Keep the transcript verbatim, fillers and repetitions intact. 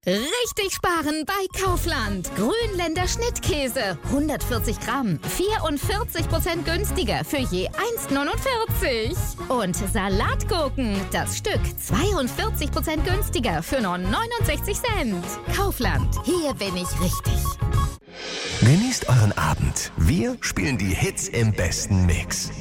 Richtig sparen bei Kaufland. Grünländer Schnittkäse. hundertvierzig Gramm. vierundvierzig Prozent günstiger für je eins neunundvierzig. Und Salatgurken. Das Stück zweiundvierzig Prozent günstiger für nur neunundsechzig Cent. Kaufland. Hier bin ich richtig. Genießt euren Abend. Wir spielen die Hits im besten Mix.